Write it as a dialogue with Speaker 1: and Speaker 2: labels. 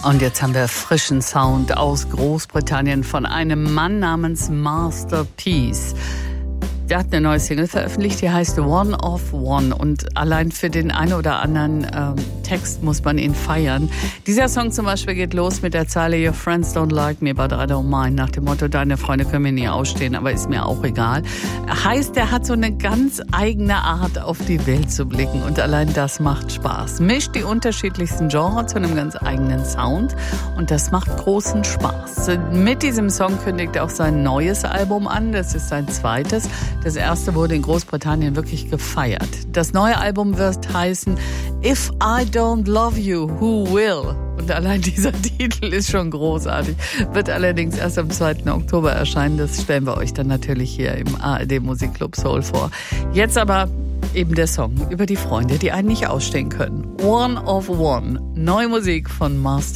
Speaker 1: Und jetzt haben wir frischen Sound aus Großbritannien von einem Mann namens Masterpiece. Der hat eine neue Single veröffentlicht, die heißt One of One. Und allein für den einen oder anderen Text muss man ihn feiern. Dieser Song zum Beispiel geht los mit der Zeile Your friends don't like me, but I don't mind. Nach dem Motto, deine Freunde können mir nie ausstehen, aber ist mir auch egal. Heißt, er hat so eine ganz eigene Art, auf die Welt zu blicken. Und allein das macht Spaß. Mischt die unterschiedlichsten Genres zu einem ganz eigenen Sound. Und das macht großen Spaß. Mit diesem Song kündigt er auch sein neues Album an. Das ist sein zweites. Das erste wurde in Großbritannien wirklich gefeiert. Das neue Album wird heißen If I Don't Love You, Who Will? Und allein dieser Titel ist schon großartig. Wird allerdings erst am 2. Oktober erscheinen. Das stellen wir euch dann natürlich hier im ARD Musikclub Soul vor. Jetzt aber eben der Song über die Freunde, die einen nicht ausstehen können. One of One. Neue Musik von Master.